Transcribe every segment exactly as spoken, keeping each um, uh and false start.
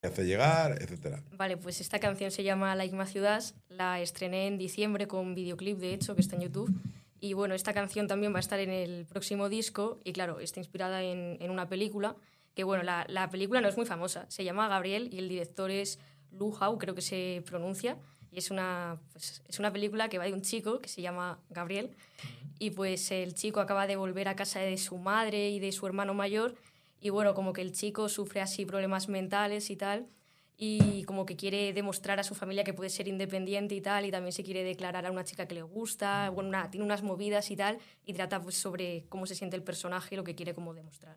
hace llegar, etcétera. Vale, pues esta canción se llama Like My Ciudad, la estrené en diciembre con videoclip, de hecho, que está en YouTube. Y bueno, esta canción también va a estar en el próximo disco y claro, está inspirada en, en una película, que bueno, la, la película no es muy famosa, se llama Gabriel y el director es Lu Hao, creo que se pronuncia, y es una, pues, es una película que va de un chico que se llama Gabriel y pues el chico acaba de volver a casa de su madre y de su hermano mayor y bueno, como que el chico sufre así problemas mentales y tal y como que quiere demostrar a su familia que puede ser independiente y tal, y también se quiere declarar a una chica que le gusta, bueno, una, tiene unas movidas y tal, y trata pues sobre cómo se siente el personaje y lo que quiere como demostrar.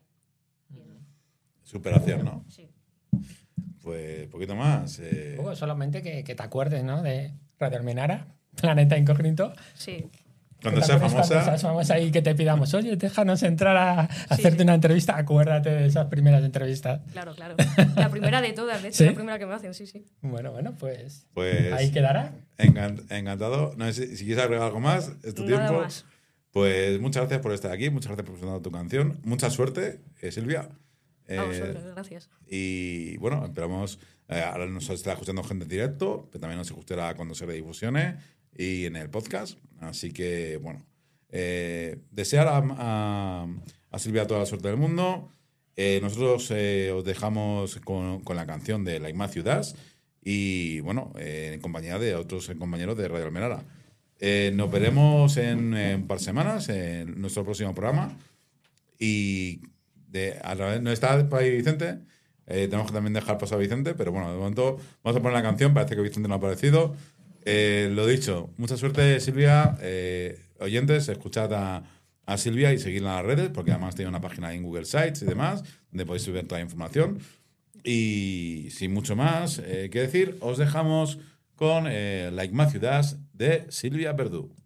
Superación, ¿no? Sí. Pues poquito más. Eh... Luego, solamente que, que te acuerdes, ¿no? De Radio Almenara, Planeta Incógnito. Sí. Cuando sea famosa. Cuando seas famosa y que te pidamos, oye, déjanos entrar a, a sí, hacerte sí. una entrevista, acuérdate de esas primeras entrevistas. Claro, claro. La primera de todas, de hecho, ¿sí? La primera que me hacen, sí, sí. Bueno, bueno, pues, pues ahí quedará. Encant encantado. No sé si, si quieres agregar algo más, es tu Nada tiempo. Más. Pues muchas gracias por estar aquí, muchas gracias por presentar tu canción. Mucha suerte, eh, Silvia. Eh, a vosotros, gracias. Y bueno, esperamos. Eh, ahora nos estará escuchando gente en directo, pero también nos escuchará cuando se redifusione y en el podcast. Así que, bueno. Eh, desear a, a, a Silvia toda la suerte del mundo. Eh, nosotros eh, os dejamos con, con la canción de Like My Ciudad y bueno, eh, en compañía de otros compañeros de Radio Almenara. Eh, nos veremos en, en un par de semanas en nuestro próximo programa y de, a través, no está por ahí Vicente. Eh, tenemos que también dejar paso a Vicente, pero bueno, de momento vamos a poner la canción. Parece que Vicente no ha aparecido. Eh, lo dicho, mucha suerte, Silvia. Eh, oyentes, escuchad a, a Silvia y seguidla en las redes, porque además tiene una página en Google Sites y demás, donde podéis subir toda la información. Y sin mucho más eh, que decir, os dejamos con eh, Like My Ciudad de Silvia Verdú.